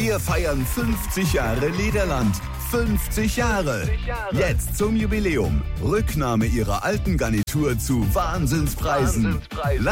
Wir feiern 50 Jahre Lederland. 50 Jahre. Jetzt zum Jubiläum. Rücknahme Ihrer alten Garnitur zu Wahnsinnspreisen.